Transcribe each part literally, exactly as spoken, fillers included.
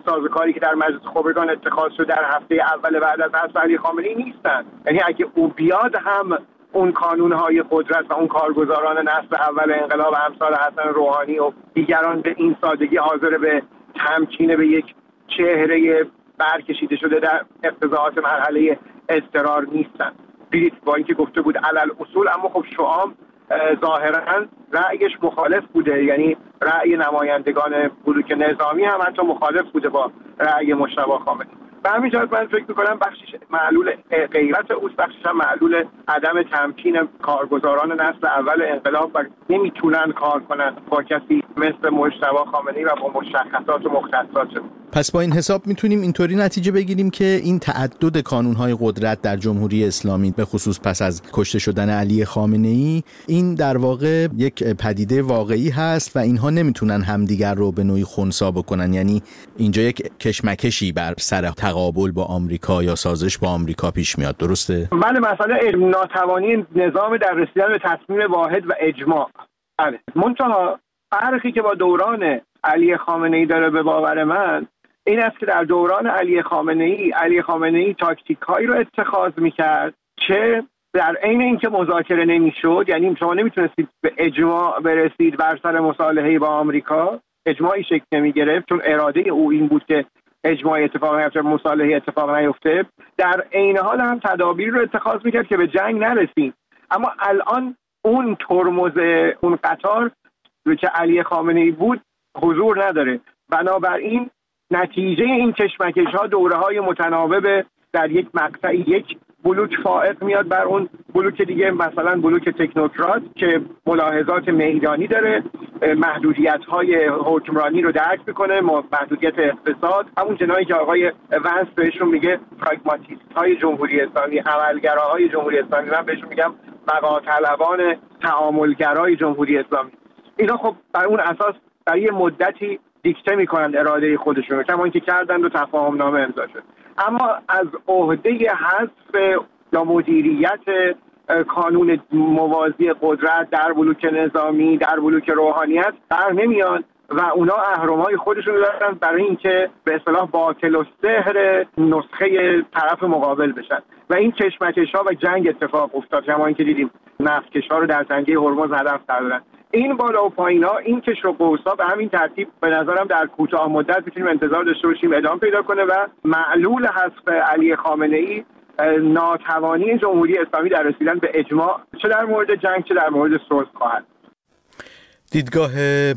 سازوکاری که در مجلس خبرگان اتخاذ شد در هفته اول بعد از حذف علی خامنه‌ای نیستن. یعنی اگه او بیاد هم اون کانونهای قدرت و اون کارگزاران نسل اول انقلاب امثال حسن روحانی و دیگران به این سادگی حاضر به تمکین به یک چهره برکشیده شده در اقتضاعات مرحله اضطرار نیستن. بیت با اینکه گفته بود علل اصول، اما خب شعام ظاهرا رأیش مخالف بوده، یعنی رأی نمایندگان بلوک نظامی هم حتی مخالف بوده با رأی مجتبی خامنه‌ای. به همین جهت من فکر می‌کنم بخشش معلول غیرت اوست، بخشش هم معلول عدم تمکین کارگزاران نسل اول انقلاب و نمیتونن کار کنن با کسی مثل مجتبی خامنه‌ای و با مشخصات و مختصات. پس با این حساب میتونیم اینطوری نتیجه بگیریم که این تعدد کانون‌های قدرت در جمهوری اسلامی به خصوص پس از کشته شدن علی خامنه‌ای این در واقع یک پدیده واقعی هست و اینها نمیتونن همدیگر رو به نوعی خنثی بکنن، یعنی اینجا یک کشمکشی بر سر تقابل با آمریکا یا سازش با آمریکا پیش میاد. درسته؟ بله، مسئله ناتوانی نظام در رسیدن به تصمیم واحد و اجماع. بله، منتها فرقی که با دوران علی خامنه‌ای داره به باور من این است که در دوران علی خامنه‌ای علی خامنه‌ای تاکتیک‌هایی رو اتخاذ می‌کرد که در عین اینکه مذاکره نمی‌شد، یعنی شما نمی‌تونستید به اجماع برسید بر سر مصالحه با آمریکا، اجماعی شکل نمی‌گرفت چون اراده او این بود که اجماع اتفاق نیفته، مصالحه اتفاق نیفته. در عین حال هم تدابیر رو اتخاذ می‌کرد که به جنگ نرسید. اما الان اون ترمز اون قطار که علی خامنه‌ای بود حضور نداره. بنابراین نتیجه این کشمکش‌ها دوره‌های متناوب در یک مقطع یک بلوک فائق میاد بر اون بلوک دیگه، مثلا بلوک تکنوکرات که ملاحظات میدانی داره، محدودیت‌های حکمرانی رو درک می‌کنه، محدودیت اقتصاد، همون جنایی که آقای ونس بهشون میگه پراگماتیست‌های جمهوری اسلامی، عملگراهای جمهوری اسلامی، من بهشون میگم بقاطلبان تعاملگرای جمهوری اسلامی. اینا خب بر اون اساس برای یه مدتی دیکته میکنند اراده خودشون، کما اینکه کردند و تفاهم نامه امضا شد. اما از عهده حذف یا مدیریت کانون موازی قدرت در بلوک نظامی، در بلوک روحانیت بر نمیان و اونا اهرم‌های خودشون دارن برای اینکه به اصطلاح باطل و سحر نسخه طرف مقابل بشن و این کشمکش‌ها و جنگ اتفاق افتاد. کما اینکه دیدیم نفتکش‌ها رو در تنگه هرمز هدف قرار. این بالا و پایین‌ها، این کشر و قوس‌ها به همین ترتیب به نظرم در کوتاه مدت می‌تونیم انتظار داشته باشیم ادامه پیدا کنه و معلول حذف علی خامنه‌ای ناتوانی جمهوری اسلامی در رسیدن به اجماع چه در مورد جنگ چه در مورد صلح خواهد. دیدگاه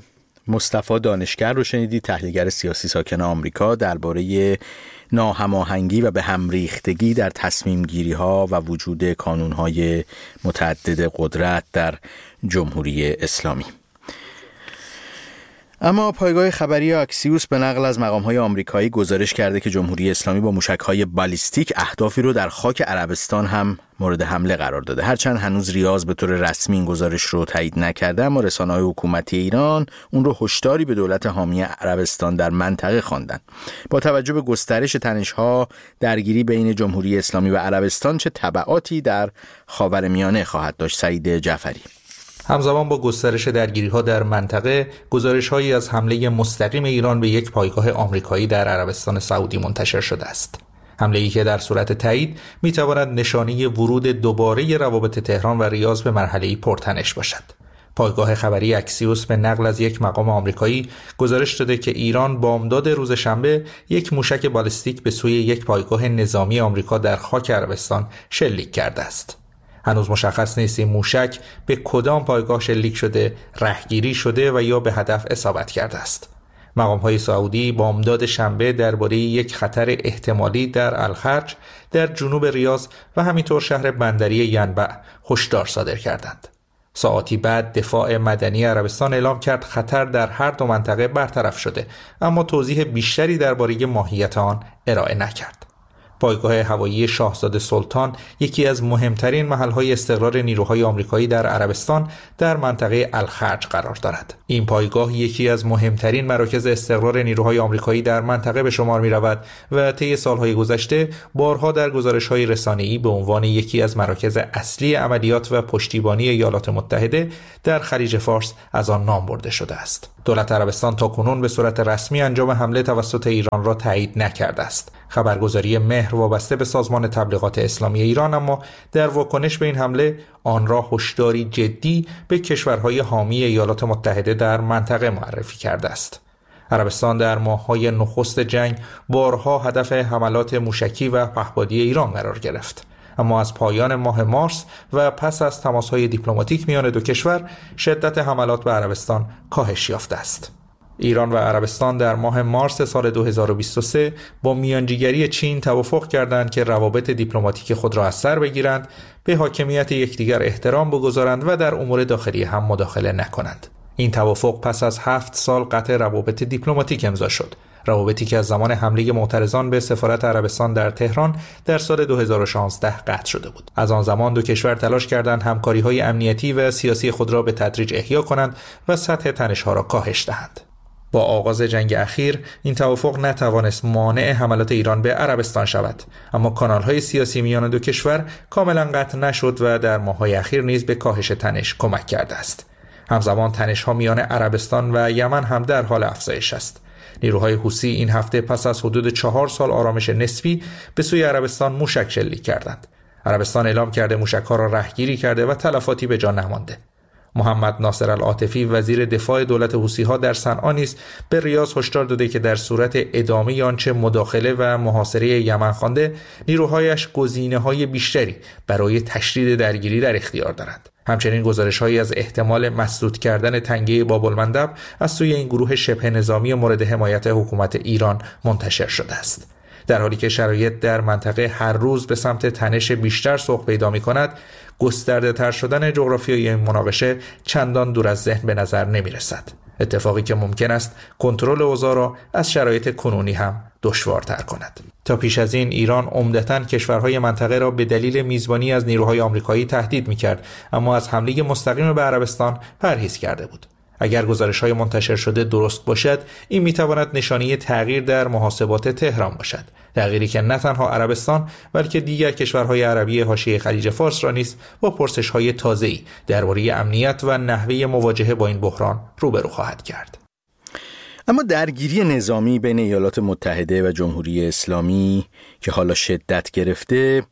مصطفی دانشگر رو شنیدید، تحلیلگر سیاسی ساکن آمریکا، درباره ناهماهنگی و به هم ریختگی در تصمیم گیری ها و وجود کانون های متعدد قدرت در جمهوری اسلامی. اما پایگاه خبری اکسیوس به نقل از مقام‌های آمریکایی گزارش کرده که جمهوری اسلامی با موشک‌های بالیستیک اهدافی رو در خاک عربستان هم مورد حمله قرار داده. هرچند هنوز ریاض به طور رسمی این گزارش رو تایید نکرده، اما رسانه‌های حکومتی ایران اون رو هشداری به دولت حامی عربستان در منطقه خواندن. با توجه به گسترش تنش‌ها، درگیری بین جمهوری اسلامی و عربستان چه تبعاتی در خاورمیانه خواهد داشت؟ سعید جعفری. همزمان با گسترش درگیری‌ها در منطقه، گزارش‌هایی از حمله مستقیم ایران به یک پایگاه آمریکایی در عربستان سعودی منتشر شده است. حمله‌ای که در صورت تایید می‌تواند نشانه ورود دوباره روابط تهران و ریاض به مرحله‌ای پرتنش باشد. پایگاه خبری اکسیوس به نقل از یک مقام آمریکایی گزارش داده که ایران بامداد روز شنبه یک موشک بالستیک به سوی یک پایگاه نظامی آمریکا در خاک عربستان شلیک کرده است. هنوز مشخص نیست این موشک به کدام پایگاه شلیک شده، رهگیری شده و یا به هدف اصابت کرده است. مقام‌های سعودی بامداد شنبه درباره یک خطر احتمالی در الخرج در جنوب ریاض و همینطور شهر بندری ینبع هشدار صادر کردند. ساعاتی بعد دفاع مدنی عربستان اعلام کرد خطر در هر دو منطقه برطرف شده، اما توضیح بیشتری درباره ماهیت آن ارائه نکرد. پایگاه هوایی شاهزاده سلطان یکی از مهمترین محل‌های استقرار نیروهای آمریکایی در عربستان در منطقه الخرج قرار دارد. این پایگاه یکی از مهمترین مراکز استقرار نیروهای آمریکایی در منطقه به شمار می‌رود و طی سال‌های گذشته بارها در گزارش‌های رسانه‌ای به عنوان یکی از مراکز اصلی عملیات و پشتیبانی ایالات متحده در خلیج فارس از آن نام برده شده است. دولت عربستان تاکنون به صورت رسمی انجام حمله توسط ایران را تایید نکرده است. خبرگزاری مهر وابسته به سازمان تبلیغات اسلامی ایران اما در واکنش به این حمله آن را هشداری جدی به کشورهای حامی ایالات متحده در منطقه معرفی کرده است. عربستان در ماه‌های نخست جنگ بارها هدف حملات موشکی و پهپادی ایران قرار گرفت، اما از پایان ماه مارس و پس از تماس‌های دیپلماتیک میان دو کشور شدت حملات به عربستان کاهش یافته است. ایران و عربستان در ماه مارس سال دو هزار و بیست و سه با میانجیگری چین توافق کردند که روابط دیپلماتیک خود را از سر بگیرند، به حاکمیت یکدیگر احترام بگذارند و در امور داخلی هم مداخله نکنند. این توافق پس از هفت سال قطع روابط دیپلماتیک امضا شد. روابطی که از زمان حمله معترضان به سفارت عربستان در تهران در سال دو هزار و شانزده قطع شده بود. از آن زمان دو کشور تلاش کردند همکاری‌های امنیتی و سیاسی خود را به تدریج احیا کنند و سطح تنش‌ها را کاهش دهند. با آغاز جنگ اخیر این توافق نتوانست مانع حملات ایران به عربستان شود، اما کانال‌های سیاسی میان دو کشور کاملا قطع نشد و در ماه‌های اخیر نیز به کاهش تنش کمک کرده است. همزمان تنش‌ها میان عربستان و یمن هم در حال افزایش است. نیروهای حوثی این هفته پس از حدود چهار سال آرامش نسبی به سوی عربستان موشک شلیک کردند. عربستان اعلام کرده موشک‌ها را رهگیری کرده و تلفاتی به جا نمانده. محمد ناصر العاطفی وزیر دفاع دولت حوثی‌ها در صنعا نیز به ریاض هشدار داده که در صورت ادامه آنچه مداخله و محاصره یمن خوانده، نیروهایش گزینه‌های بیشتری برای تشدید درگیری در اختیار دارند. همچنین گزارش‌هایی از احتمال مسدود کردن تنگه باب‌المندب از سوی این گروه شبه نظامی مورد حمایت حکومت ایران منتشر شده است. در حالی که شرایط در منطقه هر روز به سمت تنش بیشتر سوق پیدا می‌کند، گسترده تر شدن جغرافیایی این مناقشه چندان دور از ذهن به نظر نمی‌رسد. اتفاقی که ممکن است کنترل اوضاع را از شرایط کنونی هم دشوارتر کند. تا پیش از این ایران عمدتاً کشورهای منطقه را به دلیل میزبانی از نیروهای آمریکایی تهدید می‌کرد، اما از حمله مستقیم به عربستان پرهیز کرده بود. اگر گزارش‌های منتشر شده درست باشد، این می‌تواند نشانه تغییر در محاسبات تهران باشد. تغییری که نه تنها عربستان بلکه دیگر کشورهای عربی حاشیه خلیج فارس را نیز با پرسش‌های تازه‌ای درباره امنیت و نحوه مواجهه با این بحران روبرو خواهد کرد. اما درگیری نظامی بین ایالات متحده و جمهوری اسلامی که حالا شدت گرفته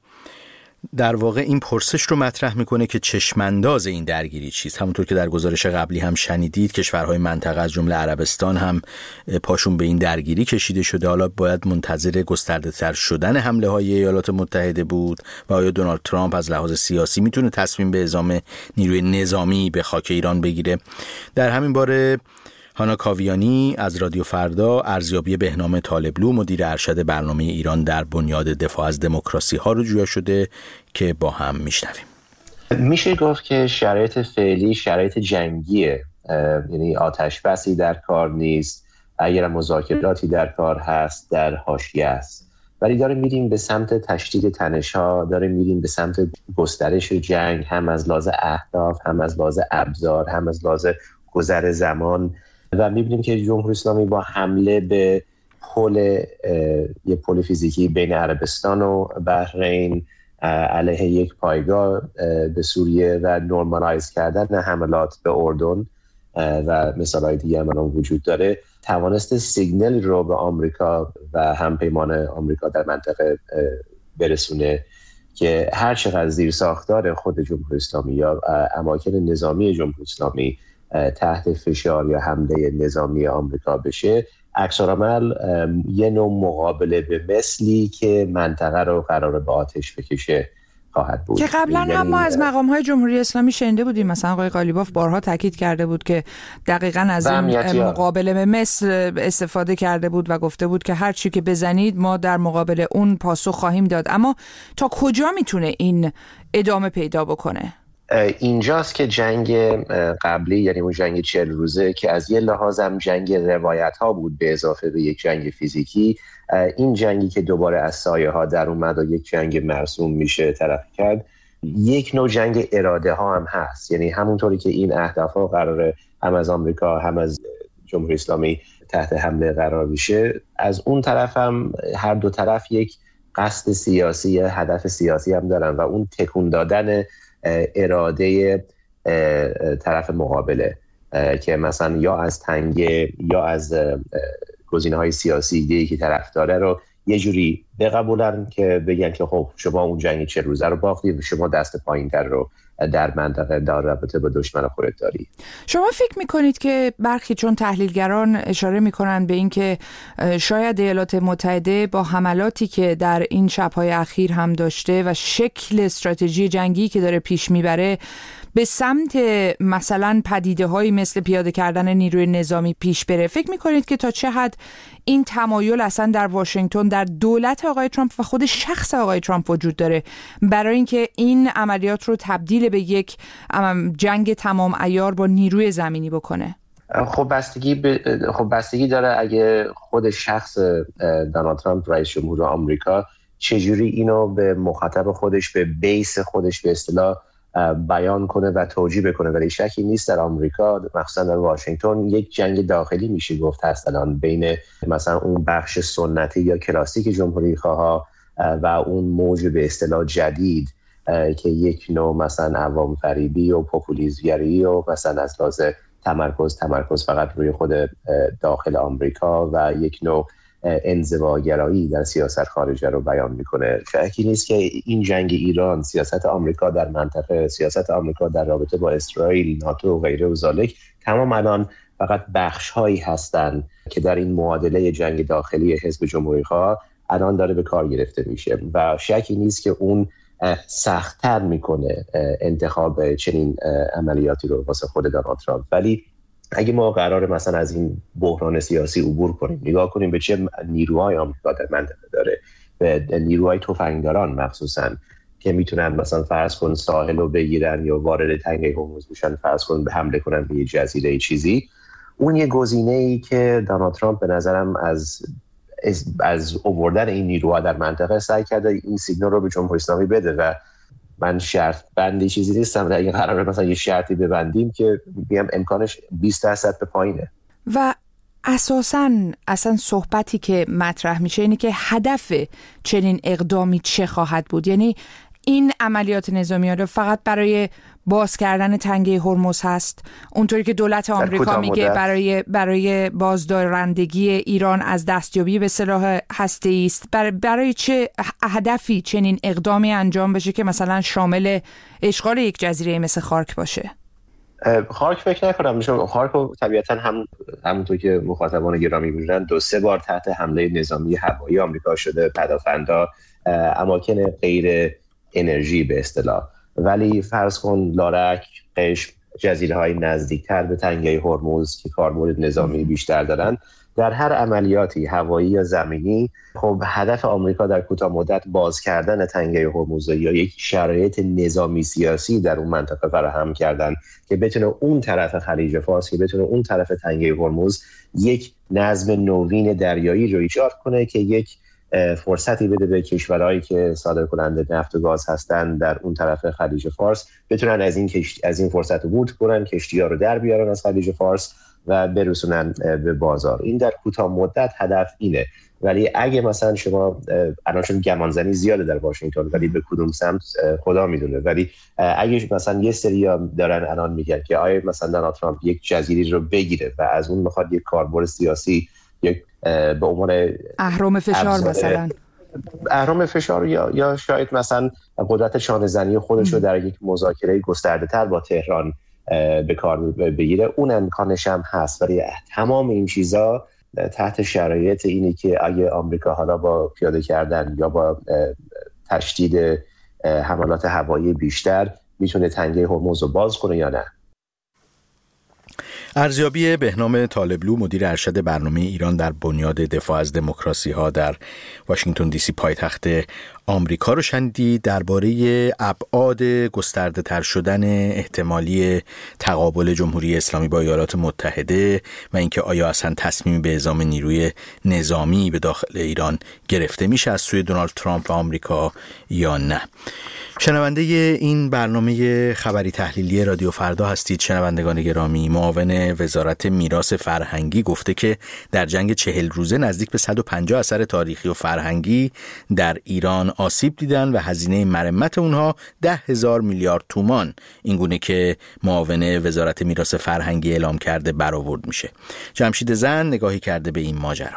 در واقع این پرسش رو مطرح میکنه که چشمانداز این درگیری چیست. همونطور که در گزارش قبلی هم شنیدید، کشورهای منطقه از جمله عربستان هم پاشون به این درگیری کشیده شده. حالا باید منتظر گسترده تر شدن حمله های ایالات متحده بود و آیا دونالد ترامپ از لحاظ سیاسی میتونه تصمیم به اعزام نیروی نظامی به خاک ایران بگیره. در همین باره هانا کاویانی از رادیو فردا ارزیابی بهنام طالبلو مدیر ارشد برنامه ایران در بنیاد دفاع از دموکراسی ها رو جویا شده که با هم میشنویم. میشه گفت که شرایط فعلی شرایط جنگیه، یعنی آتش بسی در کار نیست، اگر مذاکراتی در کار هست در حاشیه است، ولی داره میریم به سمت تشدید تنش‌ها، داره میریم به سمت گسترش جنگ، هم از لحاظ اهداف، هم از لحاظ ابزار، هم از لحاظ گذر زمان. و میبینیم که جمهوری اسلامی با حمله به پل یه پل فیزیکی بین عربستان و بحرین علیه یک پایگاه به سوریه و نورمالایز کردن حملات به اردن و مثالهای دیگه هم وجود داره، توانست سیگنال رو به آمریکا و همپیمان آمریکا در منطقه برسونه که هر چقدر زیر ساختار خود جمهوری اسلامی یا اماکن نظامی جمهوری اسلامی تحت فشار یا حمله نظامی آمریکا بشه، عکس‌العمل یه نوع مقابله به مثلی که منطقه رو قراره به آتش بکشه خواهد بود. که قبلا هم ما از مقام‌های جمهوری اسلامی شنیده بودیم، مثلا آقای قالیباف بارها تاکید کرده بود که دقیقاً از این مقابله به مثل استفاده کرده بود و گفته بود که هر چی که بزنید ما در مقابل اون پاسخ خواهیم داد. اما تا کجا میتونه این ادامه پیدا بکنه؟ اینجاست که جنگ قبلی، یعنی اون جنگ چهل روزه که از یه لحاظم جنگ روایت ها بود به اضافه به یک جنگ فیزیکی، این جنگی که دوباره از سایه ها در اومد و یک جنگ مرسوم میشه طرف کرد، یک نوع جنگ اراده ها هم هست. یعنی همونطوری که این اهداف ها قراره هم از آمریکا هم از جمهوری اسلامی تحت حمله قرار بشه، از اون طرف هم هر دو طرف یک قصد سیاسی، هدف سیاسی هم دارن و اون تکون دادن اراده طرف مقابله که مثلا یا از تنگه یا از گزینه‌های سیاسی دیگه که طرف داره رو یه جوری بقبولن که بگن که خب شما اون جنگ چه روزه رو باختید، شما دست پایین‌تر رو در منطقه در رابطه با دشمن خودت داری. شما فکر میکنید که برخی، چون تحلیلگران اشاره میکنن به این که شاید ایالات متحده با حملاتی که در این شب‌های اخیر هم داشته و شکل استراتژی جنگی که داره پیش میبره به سمت مثلا پدیده‌هایی مثل پیاده کردن نیروی نظامی پیش بره، فکر میکنید که تا چه حد این تمایل اصلا در واشنگتن، در دولت آقای ترامپ و خود شخص آقای ترامپ وجود داره برای اینکه این عملیات رو تبدیل به یک جنگ تمام عیار با نیروی زمینی بکنه؟ خب بستگی ب... خب بستگی داره اگه خود شخص دونالد ترامپ رئیس جمهور آمریکا چجوری اینو به مخاطب خودش، به بیس خودش به اصطلاح بیان کنه و توجیه بکنه. ولی شکی نیست در آمریکا، مخصوصا در واشنگتن، یک جنگ داخلی میشه گفت هست الان بین مثلا اون بخش سنتی یا کلاسیک جمهوری خواها و اون موج به اصطلاح جدید که یک نوع مثلا عوام فریبی و پوپولیسمگری و مثلا از لحاظ تمرکز تمرکز فقط روی خود داخل آمریکا و یک نوع انزواگرایی در سیاست خارجه رو بیان میکنه. شکی نیست که این جنگ ایران، سیاست آمریکا در منطقه، سیاست آمریکا در رابطه با اسرائیل، ناتو و غیره و ذالک، تمام الان فقط بخش هایی هستن که در این معادله جنگ داخلی حزب جمهوری خواه الان داره به کار گرفته میشه و شکی نیست که اون سخت‌تر میکنه انتخاب چنین عملیاتی رو واسه خود دونالد ترامپ. ولی اگه ما قراره مثلا از این بحران سیاسی عبور کنیم، نگاه کنیم به چه نیروهای آمریکا در منطقه داره، به نیروهای تفنگداران مخصوصا که میتونن مثلا فرض کن ساحل رو بگیرن یا وارد تنگه هرمز بشن، فرض کن به حمله کنن به یه جزیره چیزی، اون یه گزینه‌ای که دونالد ترامپ به نظرم از از, از آوردن این نیروها در منطقه سعی کرده این سیگنال رو به جمهوری اسلامی بده و من شرط بندی چیزی نیستم، در این قراره مثلا یه شرطی ببندیم که بیم امکانش بیست درصد به پایینه. و اساساً اصلا صحبتی که مطرح میشه اینه که هدف چنین اقدامی چه خواهد بود؟ یعنی این عملیات نظامی رو فقط برای باز کردن تنگه هرمز هست، اونطوری که دولت آمریکا میگه برای برای بازدارندگی ایران از دستیابی به سلاح هسته‌ای است، برای, برای چه هدفی چنین اقدامی انجام بشه که مثلا شامل اشغال یک جزیره مثل خارک باشه؟ خارک فکر نکنم میشه. خارک طبیعتا هم همونطور که مخاطبان گرامی می‌دونن دو سه بار تحت حمله نظامی هوایی آمریکا شده، پدافندا، اماکن غیر انرژی به اصطلاح. ولی فرض کن لارک، قشم، جزیره‌های نزدیکتر به تنگه هرمز که کاربرد نظامی بیشتر دارن، در هر عملیاتی هوایی یا زمینی خب هدف آمریکا در کوتاه مدت باز کردن تنگه هرمز یا یک شرایط نظامی سیاسی در اون منطقه فراهم کردن که بتونه اون طرف خلیج فارس، که بتونه اون طرف تنگه هرمز یک نظم نوین دریایی رو ایجاد کنه که یک فرصتی بده به کشورهایی که صادر کننده نفت و گاز هستن در اون طرف خلیج فارس بتونن از این کشت... از این فرصت عبور کنن، کشتی‌ها رو در بیارن از خلیج فارس و برسونن به بازار. این در کوتاه مدت هدف اینه. ولی اگه مثلا شما الان چون گمانزنی زیاده در واشنگتن ولی به کدوم سمت خدا میدونه، ولی اگه مثلا یه سری دارن الان میگن که آیا مثلا دونالد ترامپ یک جزیره رو بگیره و از اون میخواد یک کاربرد سیاسی یک به عنوان اهرم فشار مثلا اهرم فشار یا یا شاید مثلا قدرت شانه‌زنی خودش رو در یک مذاکره گسترده‌تر با تهران به کار بگیره، اون امکانش هم هست. ولی تمام این چیزا تحت شرایط اینی که اگه آمریکا حالا با پیاده کردن یا با تشدید حملات هوایی بیشتر میتونه تنگه هرمز رو باز کنه یا نه. ارزیابی بهنام طالبلو، مدیر ارشد برنامه ایران در بنیاد دفاع از دموکراسی ها در واشنگتن دی سی پایتخت آمریکا رو شنیدید. درباره ابعاد گسترده تر شدن احتمالی تقابل جمهوری اسلامی با ایالات متحده و اینکه آیا اصلا تصمیمی به اعزام نیروی نظامی به داخل ایران گرفته میشه از سوی دونالد ترامپ و آمریکا یا نه. شنونده این برنامه خبری تحلیلی رادیو فردا هستید. شنوندگان گرامی، معاون وزارت میراث فرهنگی گفته که در جنگ چهل روزه نزدیک به صد و پنجاه اثر تاریخی و فرهنگی در ایران آسیب دیدن و هزینه مرمت اونها ده هزار میلیارد تومان، این گونه که معاون وزارت میراث فرهنگی اعلام کرده برآورد میشه. جمشید زن نگاهی کرده به این ماجرا.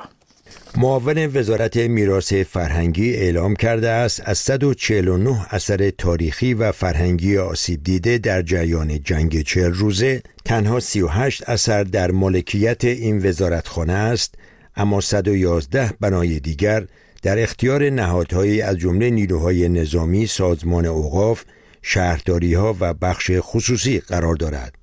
معاون وزارت میراث فرهنگی اعلام کرده است از صد و چهل و نه اثر تاریخی و فرهنگی آسیب دیده در جریان جنگ چهل روزه تنها سی و هشت اثر در مالکیت این وزارتخانه است، اما صد و یازده بنای دیگر در اختیار نهادهایی از جمله نیروهای نظامی، سازمان اوقاف، شهرداری‌ها و بخش خصوصی قرار دارد.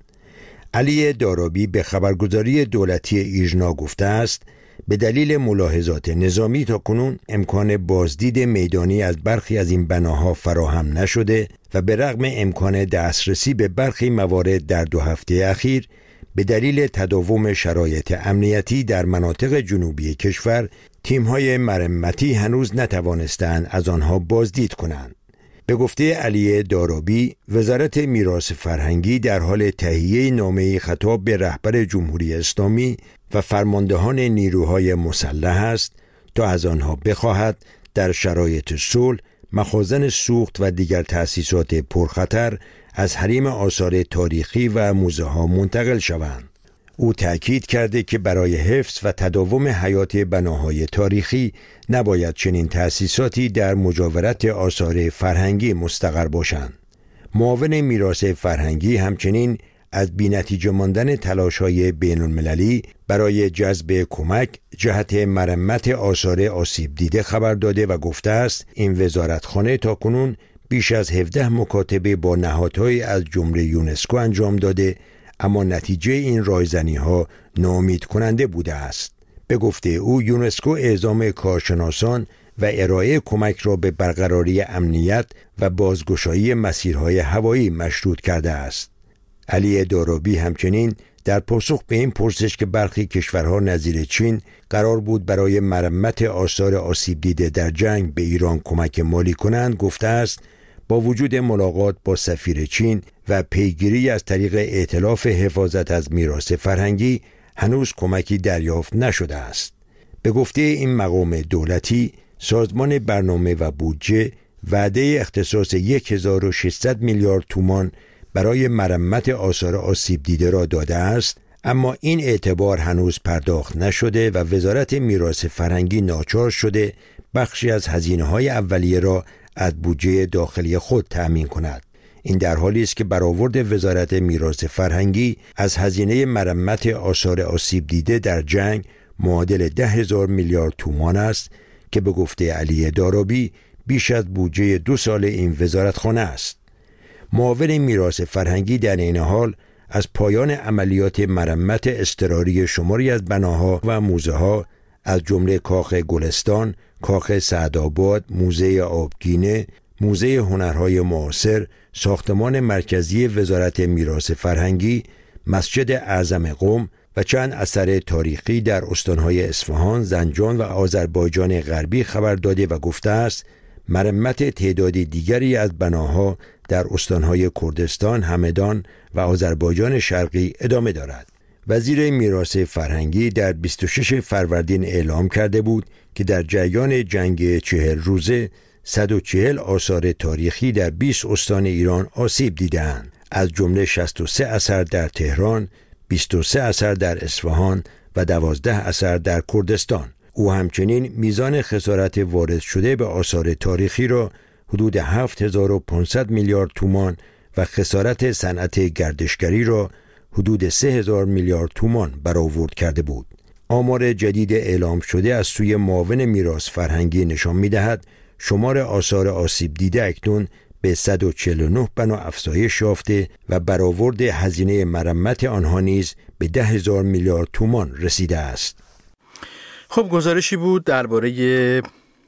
علی دارابی به خبرگزاری دولتی ایژنا گفته است به دلیل ملاحظات نظامی تاکنون امکان بازدید میدانی از برخی از این بناها فراهم نشده و به رغم امکان دسترسی به برخی موارد در دو هفته اخیر به دلیل تداوم شرایط امنیتی در مناطق جنوبی کشور تیم‌های مرمتی هنوز نتوانستند از آنها بازدید کنند. به گفته علی دارابی، وزارت میراث فرهنگی در حال تهیه نامه‌ای خطاب به رهبر جمهوری اسلامی و فرماندهان نیروهای مسلح است تا از آنها بخواهد در شرایط صلح مخازن سوخت و دیگر تأسیسات پرخطر از حریم آثار تاریخی و موزه ها منتقل شوند. او تأکید کرده که برای حفظ و تداوم حیات بناهای تاریخی نباید چنین تأسیساتی در مجاورت آثار فرهنگی مستقر باشند. معاون میراث فرهنگی همچنین از بی‌نتیجه ماندن تلاش‌های بین‌المللی برای جذب کمک جهت مرمت آثار آسیب دیده خبر داده و گفته است این وزارتخانه تاکنون بیش از هفده مکاتبه با نهادهای از جمله یونسکو انجام داده، اما نتیجه این رایزنی‌ها ناامید کننده بوده است. به گفته او یونسکو اعزام کارشناسان و ارائه کمک را به برقراری امنیت و بازگشایی مسیرهای هوایی مشروط کرده است. علی دارابی همچنین در پاسخ به این پرسش که برخی کشورها نظیر چین قرار بود برای مرمت آثار آسیب دیده در جنگ به ایران کمک مالی کنند گفته است با وجود ملاقات با سفیر چین و پیگیری از طریق ائتلاف حفاظت از میراث فرهنگی هنوز کمکی دریافت نشده است. به گفته این مقام دولتی، سازمان برنامه و بودجه وعده اختصاص هزار و ششصد میلیارد تومان برای مرمت آثار آسیب دیده را داده است، اما این اعتبار هنوز پرداخت نشده و وزارت میراث فرهنگی ناچار شده بخشی از هزینه‌های اولیه را از بودجه داخلی خود تأمین کند. این در حالی است که برآورد وزارت میراث فرهنگی از هزینه مرمت آثار آسیب دیده در جنگ معادل ده هزار میلیارد تومان است که به گفته علی دارابی بیش از بودجه دو سال این وزارتخانه است. معاون میراث فرهنگی در این حال از پایان عملیات مرمت اضطراری شماری از بناها و موزه ها از جمله کاخ گلستان، کاخ سعدآباد، موزه آبگینه، موزه هنرهای معاصر، ساختمان مرکزی وزارت میراث فرهنگی، مسجد اعظم قم و چند اثر تاریخی در استانهای اصفهان، زنجان و آذربایجان غربی خبر داده و گفته است مرمت تعدادی دیگری از بناها در استانهای کردستان، همدان و آذربایجان شرقی ادامه دارد. وزیر میراث فرهنگی در بیست و شش فروردین اعلام کرده بود که در جریان جنگ چهل روزه صد و چهل آثار تاریخی در بیست استان ایران آسیب دیدند، از جمله شصت و سه اثر در تهران، بیست و سه اثر در اصفهان و دوازده اثر در کردستان. او همچنین میزان خسارت وارد شده به آثار تاریخی را حدود هفت هزار و پانصد میلیارد تومان و خسارت صنعت گردشگری را حدود سه هزار میلیارد تومان برآورد کرده بود. آمار جدید اعلام شده از سوی معاون میراث فرهنگی نشان می‌دهد شمار آثار آسیب دیده اکنون به صد و چهل و نه بنا افزایش یافته و برآورد هزینه مرمت آنها نیز به ده هزار میلیارد تومان رسیده است. خب گزارشی بود درباره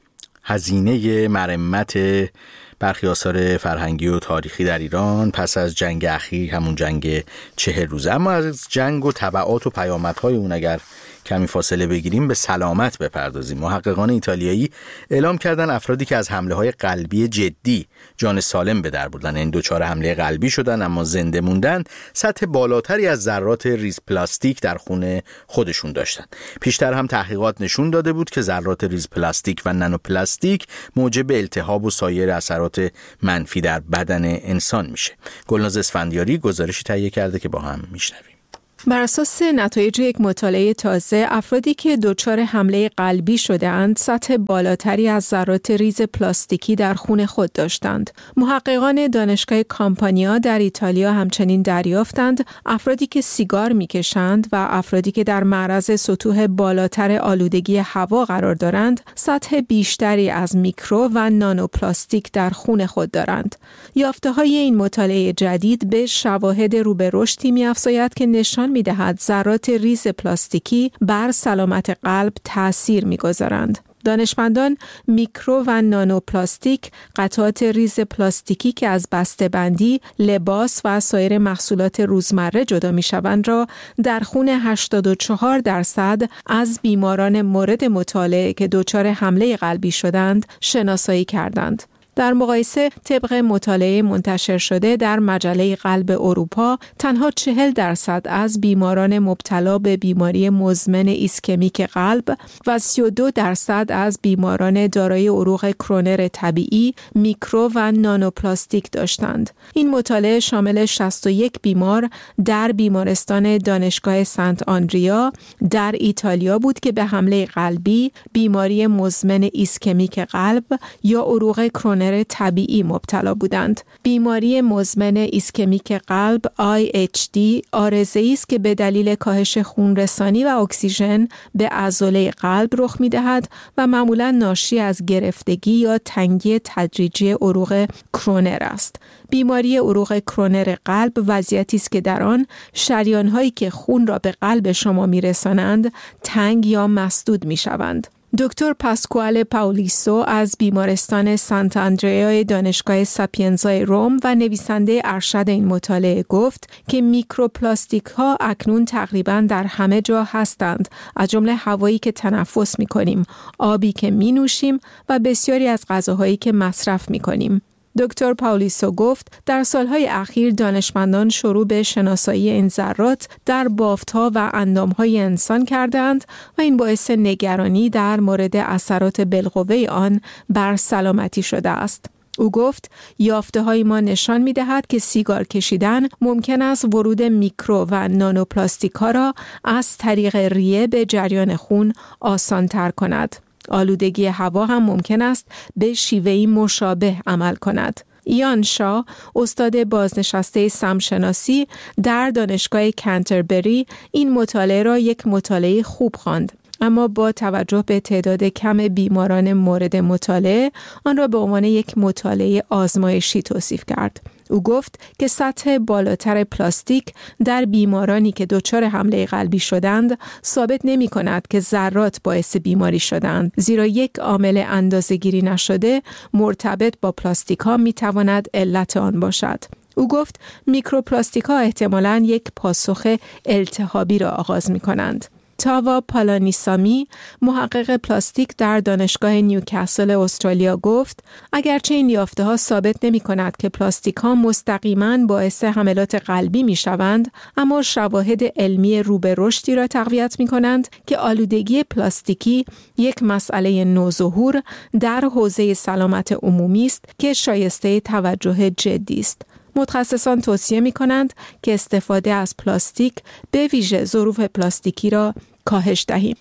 هزینه مرمت برخی آثار فرهنگی و تاریخی در ایران پس از جنگ اخیر، همون جنگ چهل روزه. اما از جنگ و تبعات و پیامدهای اون اگر کمی فاصله بگیریم، به سلامت بپردازیم. محققان ایتالیایی اعلام کردن افرادی که از حمله‌های قلبی جدی جان سالم به در بردن، این دچار حمله قلبی شدن اما زنده موندن، سطح بالاتری از ذرات ریز پلاستیک در خون خودشون داشتن. پیشتر هم تحقیقات نشون داده بود که ذرات ریز پلاستیک و نانو پلاستیک موجب التهاب و سایر اثرات منفی در بدن انسان میشه. گلناز اسفندیاری گزارشی تهیه کرده که با هم میشنویم. بر اساس نتایج یک مطالعه تازه، افرادی که دچار حمله قلبی شده‌اند، سطح بالاتری از ذرات ریز پلاستیکی در خون خود داشتند. محققان دانشگاه کامپانیا در ایتالیا همچنین دریافتند افرادی که سیگار می‌کشند و افرادی که در معرض سطوح بالاتر آلودگی هوا قرار دارند، سطح بیشتری از میکرو و نانو پلاستیک در خون خود دارند. یافته‌های این مطالعه جدید به شواهد رو به رشدی می‌افزاید که نشان می‌دهد ذرات ریز پلاستیکی بر سلامت قلب تأثیر می‌گذارند. دانشمندان میکرو و نانو پلاستیک، قطعات ریز پلاستیکی که از بسته‌بندی، لباس و سایر محصولات روزمره جدا می‌شوند را در خون هشتاد و چهار درصد از بیماران مورد مطالعه که دچار حمله قلبی شدند شناسایی کردند. در مقایسه طبق مطالعه منتشر شده در مجله قلب اروپا، تنها چهل درصد از بیماران مبتلا به بیماری مزمن ایسکمیک قلب و سی و دو درصد از بیماران دارای عروق کرونر طبیعی میکرو و نانو پلاستیک داشتند. این مطالعه شامل شصت و یک بیمار در بیمارستان دانشگاه سنت آندریا در ایتالیا بود که به حمله قلبی، بیماری مزمن ایسکمیک قلب یا عروق کرونر طبیعی مبتلا بودند. بیماری مزمن ایسکمیک قلب آی اچ دی عارضه‌ای است که به دلیل کاهش خونرسانی و اکسیژن به عضله قلب رخ می‌دهد و معمولاً ناشی از گرفتگی یا تنگی تدریجی عروق کرونر است. بیماری عروق کرونر قلب وضعیتی است که در آن شریان‌هایی که خون را به قلب شما می‌رسانند تنگ یا مسدود می‌شوند. دکتر پاسکوال پاولیسو از بیمارستان سانت آندریا دانشگاه ساپینزای روم و نویسنده ارشد این مطالعه گفت که میکروپلاستیک ها اکنون تقریباً در همه جا هستند، از جمله هوایی که تنفس می‌کنیم، آبی که می‌نوشیم و بسیاری از غذاهایی که مصرف می‌کنیم. دکتر پاولیسو گفت در سالهای اخیر دانشمندان شروع به شناسایی این ذرات در بافت‌ها و اندام‌های انسان کردند و این باعث نگرانی در مورد اثرات بالقوه آن بر سلامتی شده است. او گفت یافته‌های ما نشان می‌دهد که سیگار کشیدن ممکن است ورود میکرو و نانو پلاستیک‌ها را از طریق ریه به جریان خون آسان‌تر کند. آلودگی هوا هم ممکن است به شیوهی مشابه عمل کند. ایان شا، استاد بازنشسته سمشناسی در دانشگاه کنتربری، این مطالعه را یک مطالعه خوب خواند، اما با توجه به تعداد کم بیماران مورد مطالعه آن را به عنوان یک مطالعه آزمایشی توصیف کرد. او گفت که سطح بالاتر پلاستیک در بیمارانی که دچار حمله قلبی شدند ثابت نمی کند که ذرات باعث بیماری شدند، زیرا یک عامل اندازه‌گیری نشده مرتبط با پلاستیک ها می تواند علت آن باشد. او گفت میکروپلاستیک ها احتمالاً یک پاسخ التهابی را آغاز می کنند. تاوا پالانیسامی، محقق پلاستیک در دانشگاه نیوکاسل استرالیا گفت اگرچه این یافته‌ها ثابت نمی‌کند که پلاستیک‌ها مستقیماً باعث حملات قلبی می‌شوند، اما شواهد علمی رو به رشدی را تقویت می‌کنند که آلودگی پلاستیکی یک مسئله نوظهور در حوزه سلامت عمومی است که شایسته توجه جدی است. متخصصان توصیه می کنند که استفاده از پلاستیک به ویژه ظروف پلاستیکی را کاهش دهیم.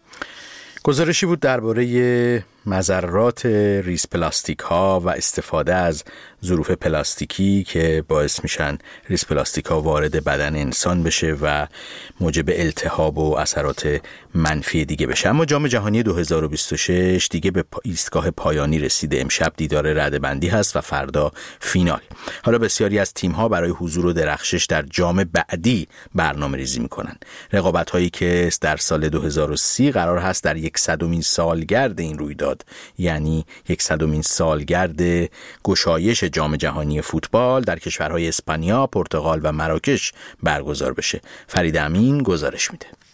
گزارشی بود درباره مضرات ریز پلاستیک ها و استفاده از ظروف پلاستیکی که باعث میشن ریز پلاستیک ها وارد بدن انسان بشه و موجب التهاب و اثرات منفی دیگه بشه. اما جام جهانی دو هزار و بیست و شش دیگه به ایستگاه پایانی رسیده. امشب دیدار رده‌بندی هست و فردا فینال. حالا بسیاری از تیم ها برای حضور و درخشش در جام بعدی برنامه ریزی میکنن. رقابت هایی که در سال دو هزار و سی قرار هست در صدمین سالگرد این رویداد میاد، یعنی صدمین سالگرد گشایش جام جهانی فوتبال در کشورهای اسپانیا، پرتغال و مراکش برگزار بشه. فرید امین گزارش میده.